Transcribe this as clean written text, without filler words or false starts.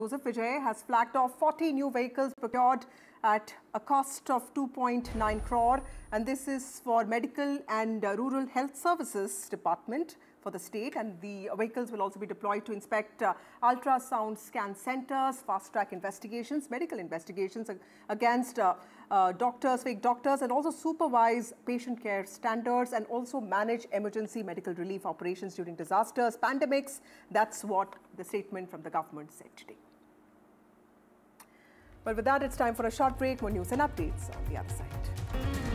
Joseph Vijay has flagged off 40 new vehicles procured at a cost of 2.9 crore, and this is for Medical and Rural Health Services Department for the state, and the vehicles will also be deployed to inspect ultrasound scan centers, fast-track investigations, medical investigations against doctors, fake doctors, and also supervise patient care standards and also manage emergency medical relief operations during disasters, pandemics. That's what the statement from the government said today. Well, with that, it's time for a short break. More news and updates on the other side.